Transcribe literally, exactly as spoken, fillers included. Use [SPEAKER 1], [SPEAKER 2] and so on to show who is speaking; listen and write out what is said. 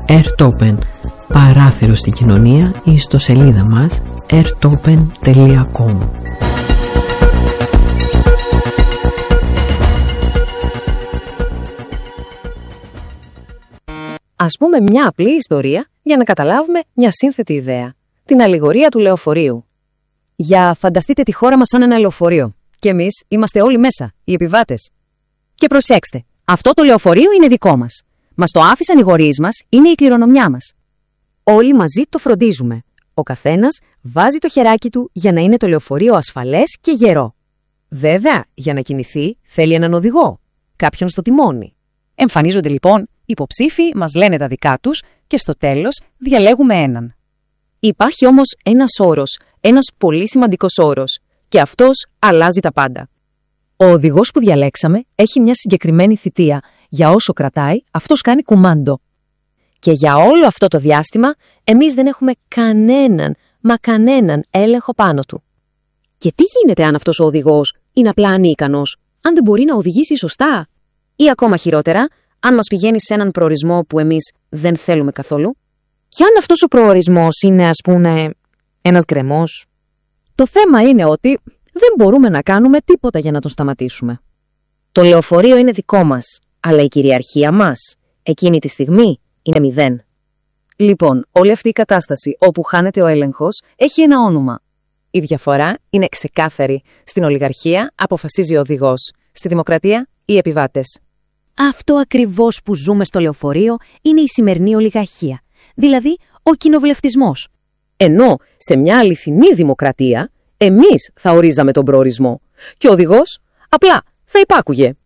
[SPEAKER 1] AirTopen, παράθυρο στην κοινωνία, ή στο σελίδα μας airtopen τελεία com.
[SPEAKER 2] Ας πούμε μια απλή ιστορία για να καταλάβουμε μια σύνθετη ιδέα. Την αλληγορία του λεωφορείου. Για φανταστείτε τη χώρα μας σαν ένα λεωφορείο. Και εμείς είμαστε όλοι μέσα, οι επιβάτες. Και προσέξτε, αυτό το λεωφορείο είναι δικό μας. Μας το άφησαν οι γορείς μας, είναι η κληρονομιά μας. Όλοι μαζί το φροντίζουμε. Ο καθένας βάζει το χεράκι του για να είναι το λεωφορείο ασφαλές και γερό. Βέβαια, για να κινηθεί θέλει έναν οδηγό, κάποιον στο τιμόνι. Εμφανίζονται λοιπόν υποψήφοι, μας λένε τα δικά τους και στο τέλος διαλέγουμε έναν. Υπάρχει όμως ένας όρος, ένας πολύ σημαντικός όρος, και αυτός αλλάζει τα πάντα. Ο οδηγός που διαλέξαμε έχει μια συγκεκριμένη θητεία. Για όσο κρατάει, αυτός κάνει κουμάντο. Και για όλο αυτό το διάστημα, εμείς δεν έχουμε κανέναν, μα κανέναν έλεγχο πάνω του. Και τι γίνεται αν αυτός ο οδηγός είναι απλά ανίκανος, αν δεν μπορεί να οδηγήσει σωστά? Ή ακόμα χειρότερα, αν μας πηγαίνει σε έναν προορισμό που εμείς δεν θέλουμε καθόλου? Και αν αυτός ο προορισμός είναι, ας πούμε, ένας γκρεμός? Το θέμα είναι ότι δεν μπορούμε να κάνουμε τίποτα για να τον σταματήσουμε. Το λεωφορείο είναι δικό μας, αλλά η κυριαρχία μας, εκείνη τη στιγμή, είναι μηδέν. Λοιπόν, όλη αυτή η κατάσταση όπου χάνεται ο έλεγχος έχει ένα όνομα. Η διαφορά είναι ξεκάθαρη. Στην ολιγαρχία αποφασίζει ο οδηγός. Στη δημοκρατία, οι επιβάτες. Αυτό ακριβώς που ζούμε στο λεωφορείο είναι η σημερινή ολιγαρχία. Δηλαδή, ο κοινοβουλευτισμός. Ενώ σε μια αληθινή δημοκρατία, εμείς θα ορίζαμε τον προορισμό. Και ο οδηγός απλά θα υπάκουγε.